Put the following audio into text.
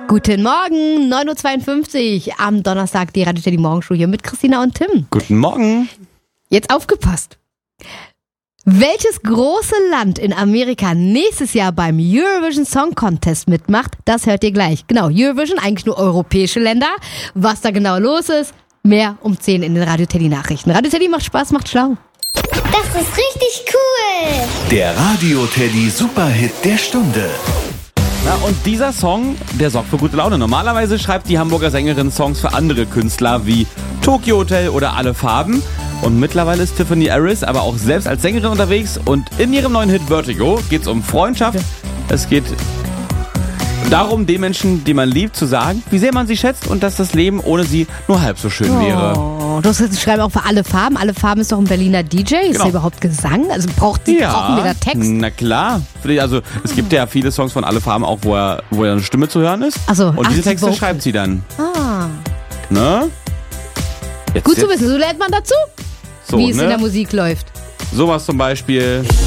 Guten Morgen, 9.52 Uhr am Donnerstag, die Radio Teddy Morgenshow hier mit Christina und Tim. Guten Morgen. Jetzt aufgepasst. Welches große Land in Amerika nächstes Jahr beim Eurovision Song Contest mitmacht, das hört ihr gleich. Genau, Eurovision, eigentlich nur europäische Länder. Was da genau los ist, mehr um 10 in den Radio Teddy Nachrichten. Radio Teddy macht Spaß, macht schlau. Das ist richtig cool. Der Radio Teddy Superhit der Stunde. Na, und dieser Song, der sorgt für gute Laune. Normalerweise schreibt die Hamburger Sängerin Songs für andere Künstler wie Tokyo Hotel oder Alle Farben. Und mittlerweile ist Tiffany Harris aber auch selbst als Sängerin unterwegs. Und in ihrem neuen Hit Vertigo geht es um Freundschaft. Es geht darum, den Menschen, die man liebt, zu sagen, wie sehr man sie schätzt und dass das Leben ohne sie nur halb so schön wäre. Oh, du schreibst auch für Alle Farben. Alle Farben ist doch ein Berliner DJ. Ist Genau. der überhaupt Gesang? Also brauchen wir da Text? Na klar. Also es gibt ja viele Songs von Alle Farben auch, wo er eine Stimme zu hören ist. Ach so, und diese die Texte Vocals. schreibt sie dann. Ah. Ne? Gut zu wissen, so lernt man dazu, So, wie es ne? in der Musik läuft. Sowas zum Beispiel.